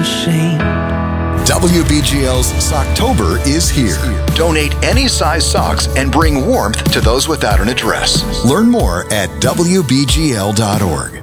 ashamed. WBGL's Socktober is here. Donate any size socks and bring warmth to those without an address. Learn more at WBGL.org.